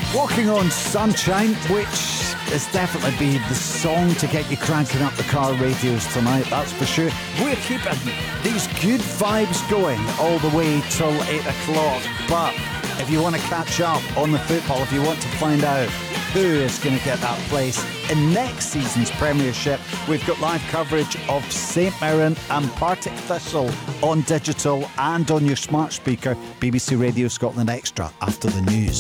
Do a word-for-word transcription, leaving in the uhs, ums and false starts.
Walking on Sunshine, which has definitely been the song to get you cranking up the car radios tonight, that's for sure. We're keeping these good vibes going all the way till eight o'clock. But if you want to catch up on the football, if you want to find out who is going to get that place in next season's Premiership, we've got live coverage of St Mirren and Partick Thistle on digital and on your smart speaker. B B C Radio Scotland Extra after the news.